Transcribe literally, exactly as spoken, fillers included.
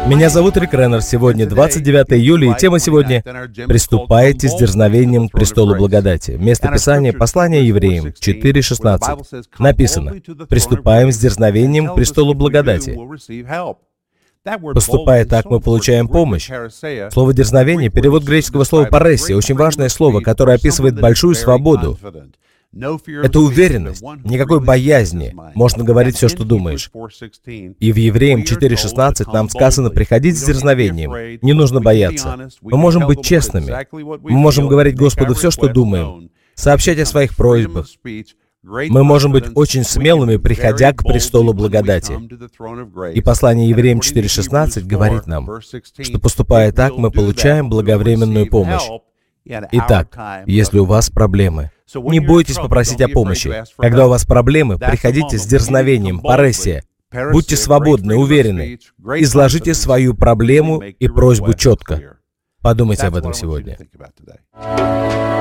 Меня зовут Рик Реннер. Сегодня двадцать девятое июля, и тема сегодня «Приступайте с дерзновением к престолу благодати». Место Писания — послание евреям четыре шестнадцать. Написано: «Приступаем с дерзновением к престолу благодати». Поступая так, мы получаем помощь. Слово «дерзновение» — перевод греческого слова «парессия», очень важное слово, которое описывает большую свободу. Это уверенность, никакой боязни, можно говорить все, что думаешь. И в Евреям четыре шестнадцать нам сказано приходить с дерзновением, не нужно бояться. Мы можем быть честными, мы можем говорить Господу все, что думаем, сообщать о своих просьбах. Мы можем быть очень смелыми, приходя к престолу благодати. И послание Евреям четыре шестнадцать говорит нам, что, поступая так, мы получаем благовременную помощь. Итак, если у вас проблемы, не бойтесь попросить о помощи. Когда у вас проблемы, приходите с дерзновением, парессия. Будьте свободны, уверены. Изложите свою проблему и просьбу четко. Подумайте об этом сегодня.